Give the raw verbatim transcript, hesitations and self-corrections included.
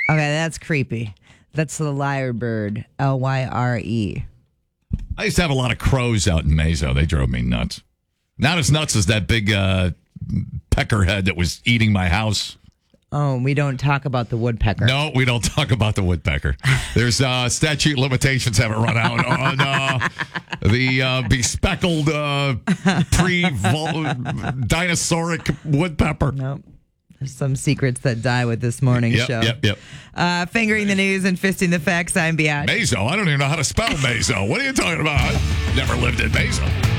Okay, that's creepy. That's the lyrebird. L Y R E. I used to have a lot of crows out in Meso. They drove me nuts. Not as nuts as that big uh, peckerhead that was eating my house. Oh, we don't talk about the woodpecker. No, we don't talk about the woodpecker. There's uh, statute limitations haven't run out on uh, the uh, bespeckled uh, pre-dinosauric woodpecker. Nope. There's some secrets that die with this morning yep, show. Yep, yep. Uh, fingering the news and fisting the facts, I'm Biatch. Meso? I don't even know how to spell Meso. What are you talking about? I never lived in Meso.